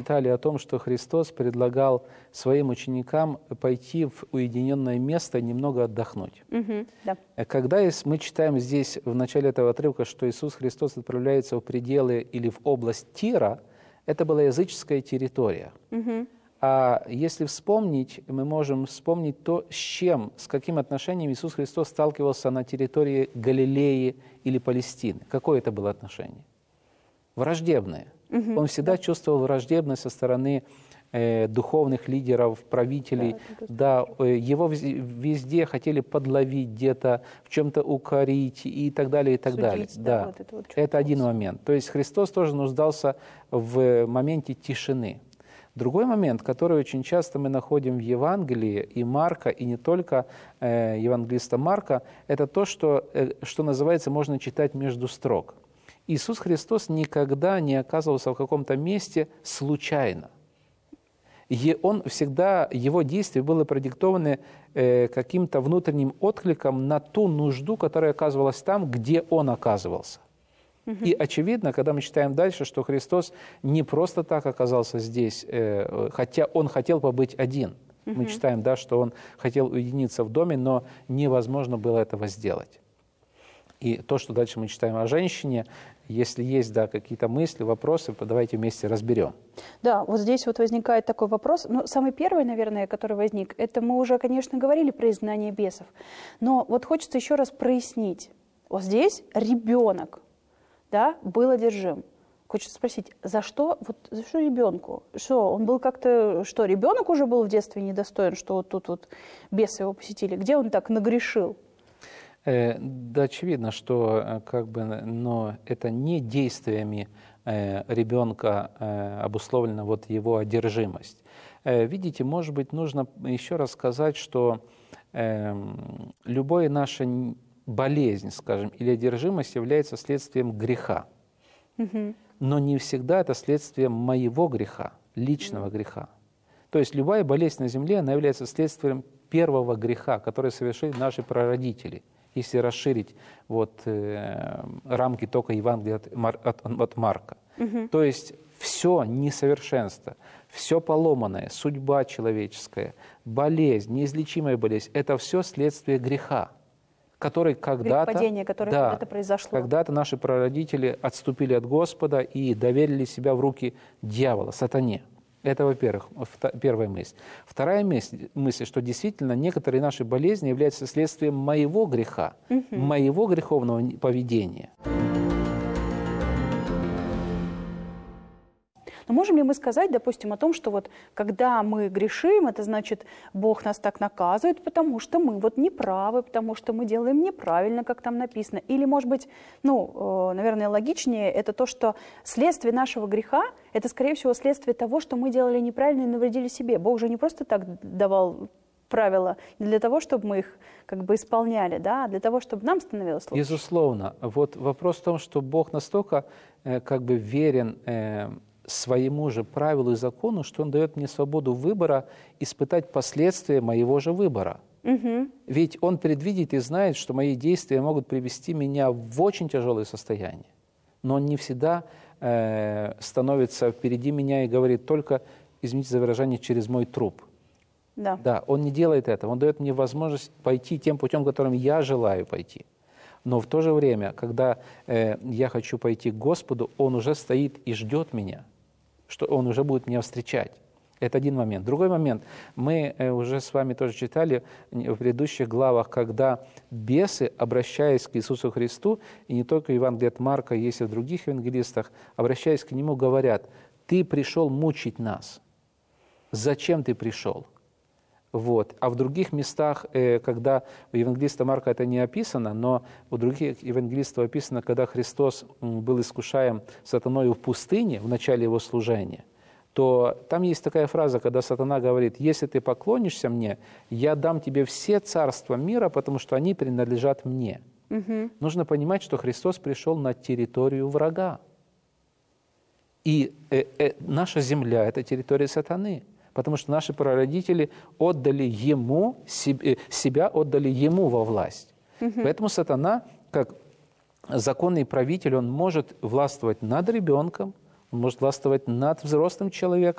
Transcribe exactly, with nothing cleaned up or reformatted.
читали о том, что Христос предлагал своим ученикам пойти в уединенное место и немного отдохнуть. Угу, да. Когда мы читаем здесь в начале этого отрывка, что Иисус Христос отправляется в пределы или в область Тира, это была языческая территория. Угу. А если вспомнить, мы можем вспомнить то, с чем, с каким отношением Иисус Христос сталкивался на территории Галилеи или Палестины. Какое это было отношение? Враждебное. Угу. Он всегда чувствовал враждебность со стороны э, духовных лидеров, правителей. Да, да, э, его везде хотели подловить, где-то в чем-то укорить и так далее, и так Судить, далее. да, Да. вот это вот это один момент. То есть Христос тоже нуждался в моменте тишины. Другой момент, который очень часто мы находим в Евангелии, и Марка, и не только э, евангелиста Марка, это то, что, э, что называется, можно читать между строк. Иисус Христос никогда не оказывался в каком-то месте случайно. И он всегда, его действия были продиктованы э, каким-то внутренним откликом на ту нужду, которая оказывалась там, где он оказывался. И очевидно, когда мы читаем дальше, что Христос не просто так оказался здесь, э, хотя Он хотел побыть один. Uh-huh. Мы читаем, да, что Он хотел уединиться в доме, но невозможно было этого сделать. И то, что дальше мы читаем о женщине, если есть, да, какие-то мысли, вопросы, то давайте вместе разберем. Да, вот здесь вот возникает такой вопрос. Ну, самый первый, наверное, который возник, это мы уже, конечно, говорили про изгнание бесов. Но вот хочется еще раз прояснить. Вот здесь ребенок, да, был одержим. Хочется спросить, за что, вот, за что ребенку? Что, он был как-то, что, ребенок уже был в детстве недостоин, что вот тут вот бесы его посетили? Где он так нагрешил? Э, да, очевидно, что как бы, но это не действиями э, ребенка э, обусловлена вот его одержимость. Э, видите, может быть, нужно еще раз сказать, что э, любое наше болезнь, скажем, или одержимость является следствием греха. Угу. Но не всегда это следствие моего греха, личного mm. греха. То есть любая болезнь на земле, она является следствием первого греха, который совершили наши прародители. Если расширить вот, э, рамки только Евангелия от, Мар, от, от Марка. Mm-hmm. То есть все несовершенство, все поломанное, судьба человеческая, болезнь, неизлечимая болезнь, это все следствие греха, который когда-то, грех-падение, которое да, когда-то произошло. Когда-то наши прародители отступили от Господа и доверили себя в руки дьявола, сатане. Это, во-первых, первая мысль. Вторая мысль, мысль, что действительно некоторые наши болезни являются следствием моего греха, угу. моего греховного поведения. Но можем ли мы сказать, допустим, о том, что вот когда мы грешим, это значит, Бог нас так наказывает, потому что мы вот неправы, потому что мы делаем неправильно, как там написано. Или, может быть, ну, наверное, логичнее, это то, что следствие нашего греха, это, скорее всего, следствие того, что мы делали неправильно и навредили себе. Бог же не просто так давал правила не для того, чтобы мы их как бы исполняли, да, а для того, чтобы нам становилось лучше. Безусловно. Вот вопрос в том, что Бог настолько э, как бы верен э, своему же правилу и закону, что Он дает мне свободу выбора испытать последствия моего же выбора. Угу. Ведь Он предвидит и знает, что мои действия могут привести меня в очень тяжелое состояние. Но Он не всегда э, становится впереди меня и говорит только, извините за выражение, через мой труп. Да. Да, Он не делает этого. Он дает мне возможность пойти тем путем, которым я желаю пойти. Но в то же время, когда э, я хочу пойти к Господу, Он уже стоит и ждет меня, что Он уже будет меня встречать. Это один момент. Другой момент. Мы э, уже с вами тоже читали в предыдущих главах, когда бесы, обращаясь к Иисусу Христу, и не только в Евангелии от Марка, есть и в других евангелистах, обращаясь к Нему, говорят: «Ты пришел мучить нас. Зачем ты пришел?» Вот. А в других местах, когда у евангелиста Марка это не описано, но у других евангелистов описано, когда Христос был искушаем сатаною в пустыне в начале Его служения, то там есть такая фраза, когда сатана говорит: «Если ты поклонишься мне, я дам тебе все царства мира, потому что они принадлежат мне». Угу. Нужно понимать, что Христос пришел на территорию врага. И э, э, наша земля – это территория сатаны. Потому что наши прародители отдали ему, себя отдали ему во власть. Угу. Поэтому сатана, как законный правитель, он может властвовать над ребенком, он может властвовать над взрослым человеком,